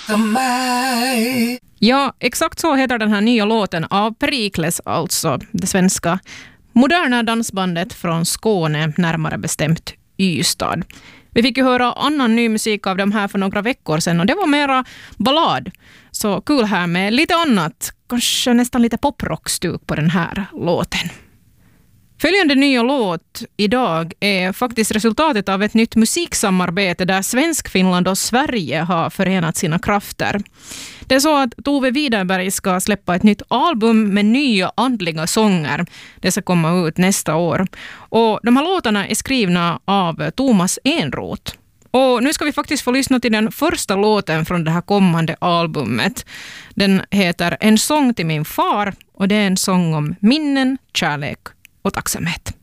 älska mig. Ja, exakt så heter den här nya låten av Perikles, alltså det svenska moderna dansbandet från Skåne, närmare bestämt Ystad. Vi fick ju höra annan ny musik av dem här för några veckor sedan och det var mera ballad. Så kul här med lite annat, kanske nästan lite poprockstuk på den här låten. Följande nya låt idag är faktiskt resultatet av ett nytt musiksamarbete där Svenskfinland och Sverige har förenat sina krafter. Det är så att Tove Widerberg ska släppa ett nytt album med nya andliga sånger. Det ska komma ut nästa år. Och de här låtarna är skrivna av Thomas Enroth. Och nu ska vi faktiskt få lyssna till den första låten från det här kommande albumet. Den heter En sång till min far och det är en sång om minnen, kärlek och tacksamhet.